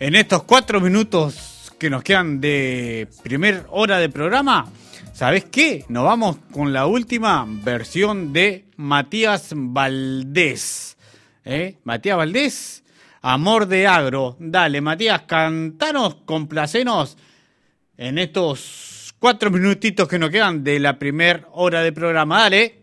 En estos 4 minutos que nos quedan de primer hora de programa, ¿sabés qué? Nos vamos con la última versión de Matías Valdés. Matías Valdés, Amor de Agro. Dale, Matías, cantanos, complacenos en estos 4 minutitos que nos quedan de la primer hora de programa. Dale.